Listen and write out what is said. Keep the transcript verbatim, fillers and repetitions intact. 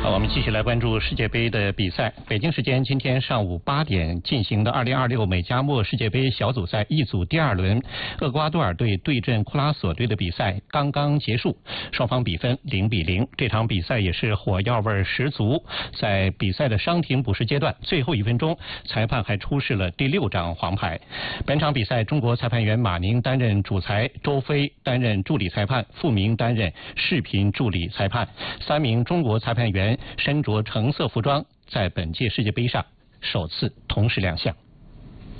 好，我们继续来关注世界杯的比赛。北京时间今天上午八点进行的二零二六美加墨世界杯小组赛一组第二轮，厄瓜多尔队对阵库拉索队的比赛刚刚结束，双方比分零比零。这场比赛也是火药味十足。在比赛的伤停补时阶段，最后一分钟，裁判还出示了第六张黄牌。本场比赛，中国裁判员马宁担任主裁，周飞担任助理裁判，傅明担任视频助理裁判。三名中国裁判员身着橙色服装，在本届世界杯上首次同时亮相。